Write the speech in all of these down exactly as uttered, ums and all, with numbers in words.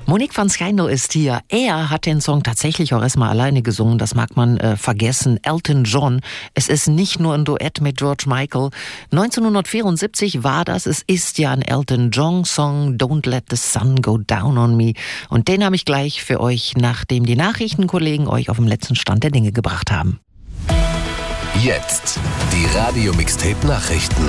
Monique van Schijndel ist hier. Er hat den Song tatsächlich auch erstmal alleine gesungen. Das mag man äh, vergessen. Elton John. Es ist nicht nur ein Duett mit George Michael. neunzehnhundertvierundsiebzig war das. Es ist ja ein Elton John-Song. Don't Let the Sun Go Down on Me. Und den habe ich gleich für euch, nachdem die Nachrichtenkollegen euch auf dem letzten Stand der Dinge gebracht haben. Jetzt die Radio-Mixtape-Nachrichten.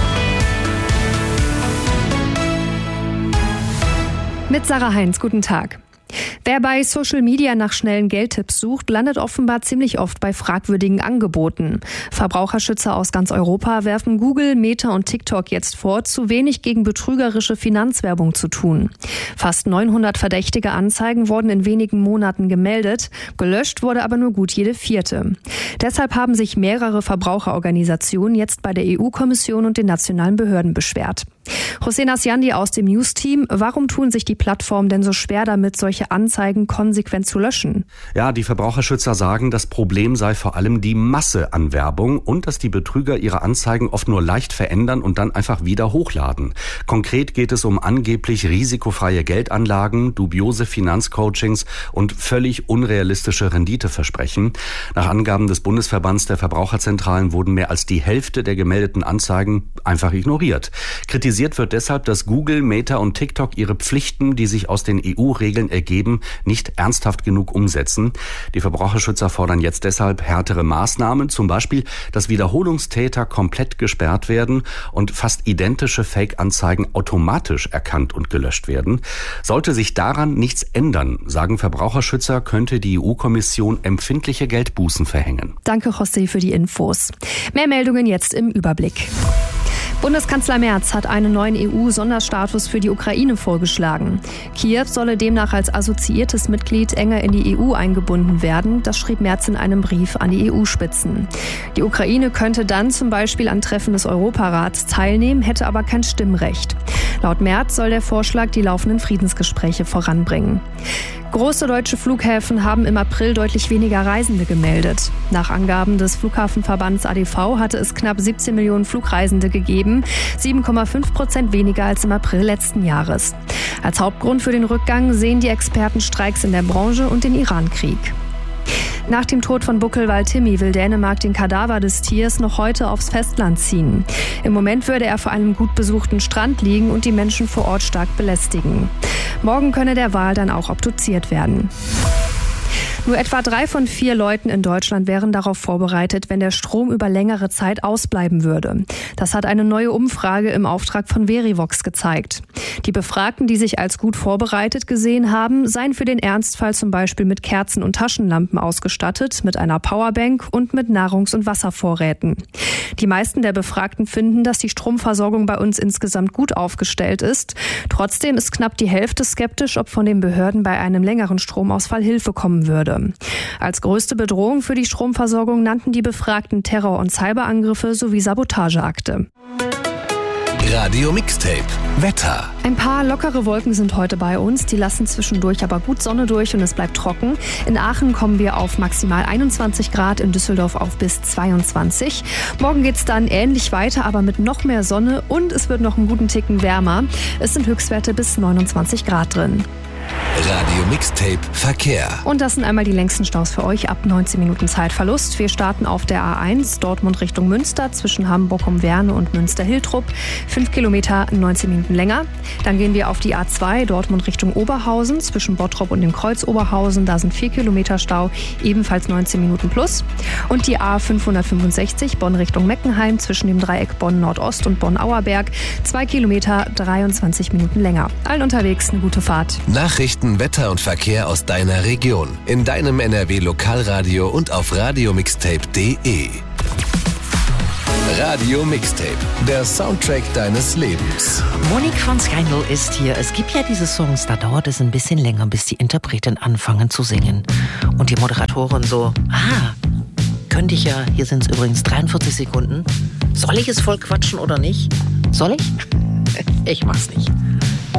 Mit Sarah Heinz, guten Tag. Wer bei Social Media nach schnellen Geldtipps sucht, landet offenbar ziemlich oft bei fragwürdigen Angeboten. Verbraucherschützer aus ganz Europa werfen Google, Meta und TikTok jetzt vor, zu wenig gegen betrügerische Finanzwerbung zu tun. Fast neunhundert verdächtige Anzeigen wurden in wenigen Monaten gemeldet, gelöscht wurde aber nur gut jede vierte. Deshalb haben sich mehrere Verbraucherorganisationen jetzt bei der E U-Kommission und den nationalen Behörden beschwert. Hossein Asjandi aus dem News-Team, warum tun sich die Plattformen denn so schwer damit, solche Anzeigen konsequent zu löschen? Ja, die Verbraucherschützer sagen, das Problem sei vor allem die Masse an Werbung und dass die Betrüger ihre Anzeigen oft nur leicht verändern und dann einfach wieder hochladen. Konkret geht es um angeblich risikofreie Geldanlagen, dubiose Finanzcoachings und völlig unrealistische Renditeversprechen. Nach Angaben des Bundesverbands der Verbraucherzentralen wurden mehr als die Hälfte der gemeldeten Anzeigen einfach ignoriert. Kritisiert wird deshalb, dass Google, Meta und TikTok ihre Pflichten, die sich aus den E U-Regeln ergeben, nicht ernsthaft genug umsetzen. Die Verbraucherschützer fordern jetzt deshalb härtere Maßnahmen, zum Beispiel, dass Wiederholungstäter komplett gesperrt werden und fast identische Fake-Anzeigen automatisch erkannt und gelöscht werden. Sollte sich daran nichts ändern, sagen Verbraucherschützer, könnte die E U-Kommission empfindliche Geldbußen verhängen. Danke, José, für die Infos. Mehr Meldungen jetzt im Überblick. Bundeskanzler Merz hat einen neuen E U-Sonderstatus für die Ukraine vorgeschlagen. Kiew solle demnach als assoziiertes Mitglied enger in die E U eingebunden werden. Das schrieb Merz in einem Brief an die E U-Spitzen. Die Ukraine könnte dann zum Beispiel an Treffen des Europarats teilnehmen, hätte aber kein Stimmrecht. Laut Merz soll der Vorschlag die laufenden Friedensgespräche voranbringen. Große deutsche Flughäfen haben im April deutlich weniger Reisende gemeldet. Nach Angaben des Flughafenverbands A D V hatte es knapp siebzehn Millionen Flugreisende gegeben, sieben Komma fünf Prozent weniger als im April letzten Jahres. Als Hauptgrund für den Rückgang sehen die Experten Streiks in der Branche und den Irankrieg. Nach dem Tod von Buckelwal Timmy will Dänemark den Kadaver des Tiers noch heute aufs Festland ziehen. Im Moment würde er vor einem gut besuchten Strand liegen und die Menschen vor Ort stark belästigen. Morgen könne der Wal dann auch obduziert werden. Nur etwa drei von vier Leuten in Deutschland wären darauf vorbereitet, wenn der Strom über längere Zeit ausbleiben würde. Das hat eine neue Umfrage im Auftrag von Verivox gezeigt. Die Befragten, die sich als gut vorbereitet gesehen haben, seien für den Ernstfall zum Beispiel mit Kerzen und Taschenlampen ausgestattet, mit einer Powerbank und mit Nahrungs- und Wasservorräten. Die meisten der Befragten finden, dass die Stromversorgung bei uns insgesamt gut aufgestellt ist. Trotzdem ist knapp die Hälfte skeptisch, ob von den Behörden bei einem längeren Stromausfall Hilfe kommen würde. Als größte Bedrohung für die Stromversorgung nannten die Befragten Terror- und Cyberangriffe sowie Sabotageakte. Radio Mixtape Wetter. Ein paar lockere Wolken sind heute bei uns. Die lassen zwischendurch aber gut Sonne durch und es bleibt trocken. In Aachen kommen wir auf maximal einundzwanzig Grad, in Düsseldorf auf bis zweiundzwanzig. Morgen geht's dann ähnlich weiter, aber mit noch mehr Sonne und es wird noch einen guten Ticken wärmer. Es sind Höchstwerte bis neunundzwanzig Grad drin. Radio Mixtape Verkehr. Und das sind einmal die längsten Staus für euch ab neunzehn Minuten Zeitverlust. Wir starten auf der A eins, Dortmund Richtung Münster, zwischen Hamburg-um-Werne und Münster-Hiltrup. Fünf Kilometer, neunzehn Minuten länger. Dann gehen wir auf die A zwei, Dortmund Richtung Oberhausen, zwischen Bottrop und dem Kreuz Oberhausen. Da sind vier Kilometer Stau, ebenfalls neunzehn Minuten plus. Und die A fünfhundertfünfundsechzig, Bonn Richtung Meckenheim, zwischen dem Dreieck Bonn-Nordost und Bonn-Auerberg. Zwei Kilometer, dreiundzwanzig Minuten länger. Allen unterwegs eine gute Fahrt. Nachrichten, Wetter und Verkehr aus deiner Region. In deinem N R W Lokalradio und auf radiomixtape punkt de. Radio Mixtape, der Soundtrack deines Lebens. Monique van Schijndel ist hier. Es gibt ja diese Songs, da dauert es ein bisschen länger, bis die Interpreten anfangen zu singen. Und die Moderatoren so, ah, könnte ich ja, hier sind es übrigens dreiundvierzig Sekunden. Soll ich es voll quatschen oder nicht? Soll ich? Ich mach's nicht.